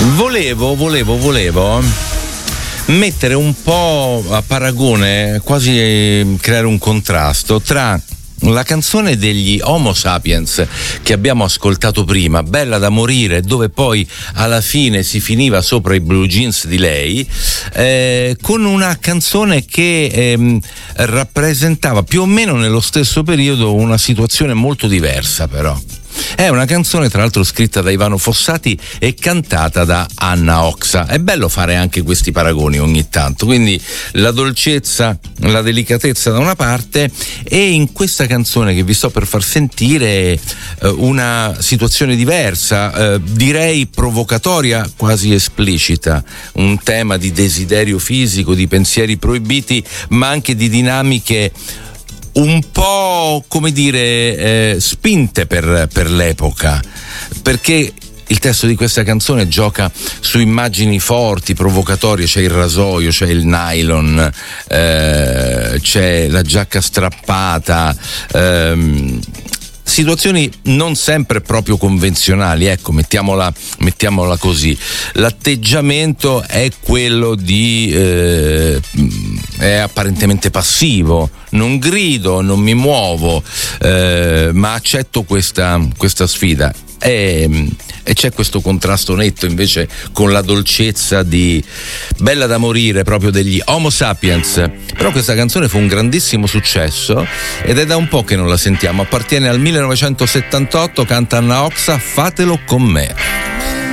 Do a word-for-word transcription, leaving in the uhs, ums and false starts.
Volevo, volevo, volevo mettere un po' a paragone, quasi creare un contrasto tra la canzone degli Homo Sapiens che abbiamo ascoltato prima, Bella da morire, dove poi alla fine si finiva sopra i blue jeans di lei, eh, con una canzone che ehm, rappresentava più o meno nello stesso periodo una situazione molto diversa, però. È una canzone tra l'altro scritta da Ivano Fossati e cantata da Anna Oxa. È bello fare anche questi paragoni ogni tanto, quindi la dolcezza, la delicatezza da una parte, e in questa canzone che vi sto per far sentire eh, una situazione diversa, eh, direi provocatoria, quasi esplicita, un tema di desiderio fisico, di pensieri proibiti, ma anche di dinamiche un po', come dire, eh, spinte per, per l'epoca, perché il testo di questa canzone gioca su immagini forti, provocatorie. C'è il rasoio, c'è il nylon, eh, c'è la giacca strappata, ehm, situazioni non sempre proprio convenzionali, ecco, mettiamola, mettiamola così. L'atteggiamento è quello di eh, è apparentemente passivo, non grido, non mi muovo, eh, ma accetto questa, questa sfida. E, e c'è questo contrasto netto invece con la dolcezza di Bella da morire, proprio degli Homo Sapiens. Però questa canzone fu un grandissimo successo ed è da un po' che non la sentiamo. Appartiene al millenovecentosettantotto, canta Anna Oxa, Fatelo con me.